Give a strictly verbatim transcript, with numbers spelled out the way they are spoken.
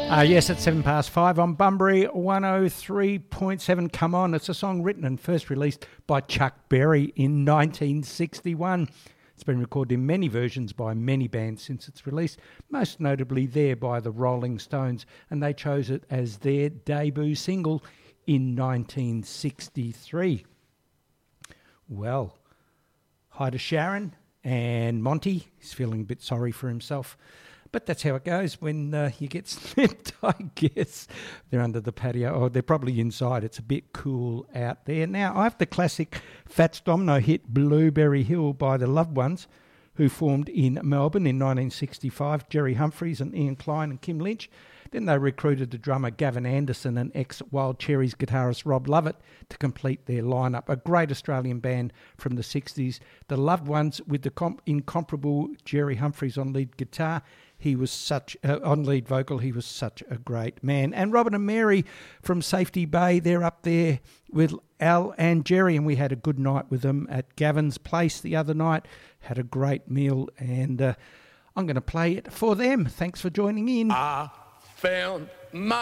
Uh, yes, at seven past five on Bunbury one oh three point seven. Come On. It's a song written and first released by Chuck Berry in nineteen sixty-one. It's been recorded in many versions by many bands since its release, most notably there by the Rolling Stones, and they chose it as their debut single in nineteen sixty-three. Well, hi to Sharon and Monty. He's feeling a bit sorry for himself. But that's how it goes when uh, you get slipped, I guess. They're under the patio, or they're probably inside. It's a bit cool out there. Now, I have the classic Fats Domino hit Blueberry Hill by the Loved Ones, who formed in Melbourne in nineteen sixty-five, Jerry Humphries and Ian Klein and Kim Lynch. Then they recruited the drummer Gavin Anderson and ex-Wild Cherries guitarist Rob Lovett to complete their lineup. A great Australian band from the sixties. The Loved Ones with the comp- incomparable Jerry Humphries on lead guitar. He was such, uh, on lead vocal, he was such a great man. And Robin and Mary from Safety Bay, they're up there with Al and Jerry, and we had a good night with them at Gavin's place the other night. Had a great meal, and uh, I'm going to play it for them. Thanks for joining in. I found my